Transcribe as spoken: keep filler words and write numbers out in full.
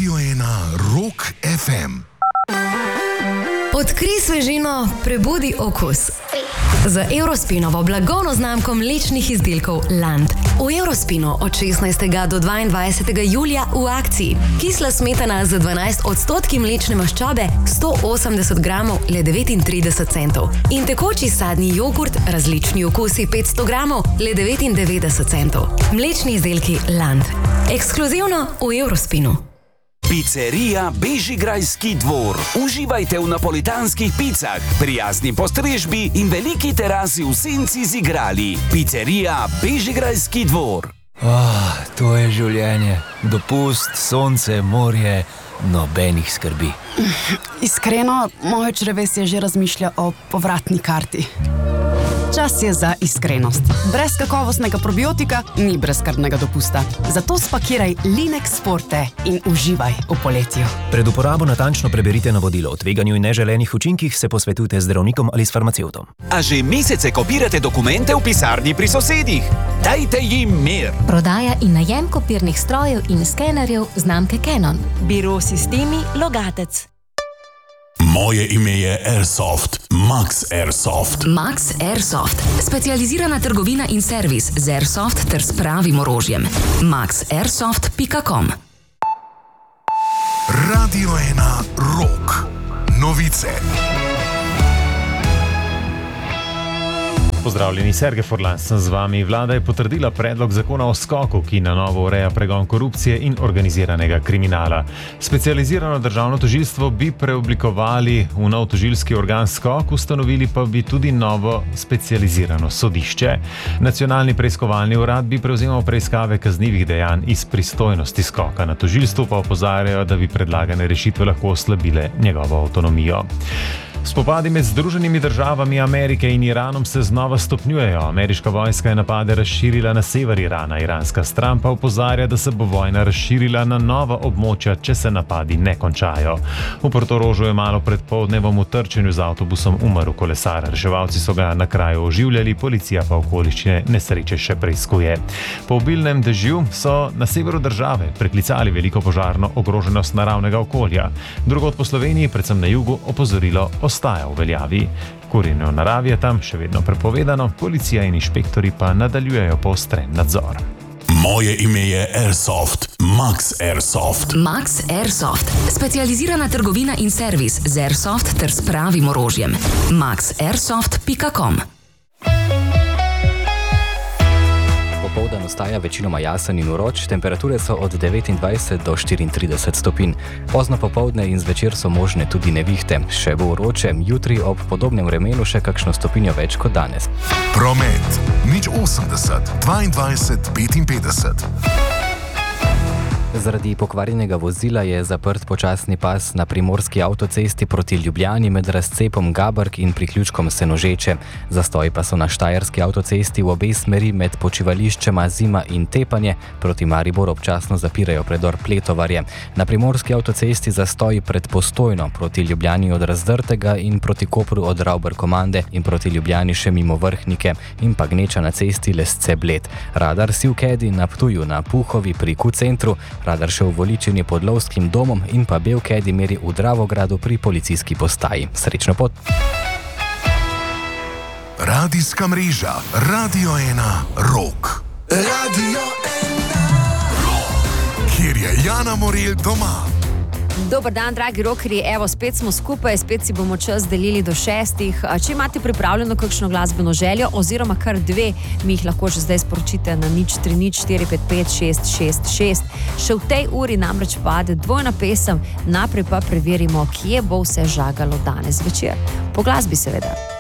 Radio ena Rock ef em. Odkrij svežino, prebudi okus. Z Eurospinovo blagovno znamko mlečnih izdelkov Land. V Eurospinu od šestnajstega do dvaindvajsetega julija v akciji. Kisla smetana z dvanajst odstotki mlečne maščobe, sto osemdeset gramov, le devetintrideset centov. In tekoči sadni jogurt, različni okusi petsto gramov, le devetindevetdeset centov. Mlečni izdelki Land. Ekskluzivno v Eurospinu. Pizzerija Bežigrajski dvor. Uživajte v napolitanskih picah, prijazni postrežbi in veliki terasi v senci z igrali. Pizzerija Bežigrajski dvor. Oh, to je življenje. Dopust, sonce, morje, nobenih skrbi. Iskreno, moje črevesje že razmišlja o povratni karti. Čas je za iskrenost. Brez kakovostnega probiotika ni brezskrbnega dopusta. Zato spakiraj Linex Forte in uživaj v poletju. Pred uporabo natančno preberite navodilo o tveganju in neželenih učinkih, se posvetujte z zdravnikom ali s farmacevtom. A že mesece kopirate dokumente v pisarni pri sosedih? Dajte jim mir! Prodaja in najem kopirnih strojev in skenerjev znamke Canon. Biro Sistemi Logatec. Moje ime je Airsoft, Max Airsoft. Max Airsoft. Specializirana trgovina in servis z Airsoft ter s pravim orožjem. max airsoft pika com. Radio ena Rock. Novice. Pozdravljeni, Sergej Forlan sem z vami. Vlada je potrdila predlog zakona o skoku, ki na novo ureja pregon korupcije in organiziranega kriminala. Specializirano državno tožilstvo bi preoblikovali v nov tožilski organ skok, ustanovili pa bi tudi novo specializirano sodišče. Nacionalni preiskovalni urad bi prevzemal preiskave kaznivih dejanj iz pristojnosti skoka. Na tožilstvu pa opozarjajo, da bi predlagane rešitve lahko oslabile njegovo avtonomijo. Spopadi med Združenimi državami Amerike in Iranom se znova stopnjujejo. Ameriška vojska je napade razširila na sever Irana. Iranska stran pa opozarja, da se bo vojna razširila na nova območja, če se napadi ne končajo. V Portorožu je malo pred poldnevom v trčenju z avtobusom umrl kolesar. Reševalci so ga na kraju oživljali, policija pa okoliščine nesreče še preiskuje. Po obilnem dežju so na severu države preklicali veliko požarno ogroženost naravnega okolja. Drugod po Sloveniji, predvsem na jugu, opozorilo ostaja v veljavi. Kurjenje v naravi je tam še vedno prepovedano, policija in inšpektori pa nadaljujejo poostren nadzor. Moje ime je Airsoft, Max Airsoft. Max Airsoft. Specializirana trgovina in servis z Airsoft ter s pravim orožjem. max airsoft pika com. Popoldan ostaja večinoma jasen in vroč, temperature so od devetindvajset do štiriintrideset stopinj. Pozno popoldne in zvečer so možne tudi nevihte. Še bo vroče, jutri ob podobnem vremenu še kakšno stopinjo več kot danes. Promet, nič osemdeset, dvaindvajset, petinpetdeset. Zaradi pokvarjenega vozila je zaprt počasni pas na primorski avtocesti proti Ljubljani med razcepom Gabrk in priključkom Senožeče. Zastoji pa so na štajerski avtocesti v obe smeri med počivališčema Zima in Tepanje, proti Mariboru občasno zapirajo predor Pletovarje. Na primorski avtocesti zastoji pred Postojno, proti Ljubljani od Razdrtega in proti Kopru od Ravber-Komande in proti Ljubljani še mimo Vrhnike in pa gneča na cesti Lesce-Bled. Radar Sivkedi na Ptuju na Puhovi pri Q-centru, radar še v Voličini pod Lovskim domom in pa Belkedi meri v Dravogradu pri policijski postaji. Srečno pot! Radijska mreža Radio ena Rock. Radio ena Rock. Kjer je Jana Morel doma. Dober dan, dragi rockerji, evo, spet smo skupaj, spet si bomo čas delili do šestih. Če imate pripravljeno kakšno glasbeno željo oziroma kar dve, mi jih lahko že zdaj sporočite na nič tri nič štiri pet pet šest šest šest. Še v tej uri namreč pade dvojna pesem, naprej pa preverimo, kje bo vse žagalo danes večer. Po glasbi seveda.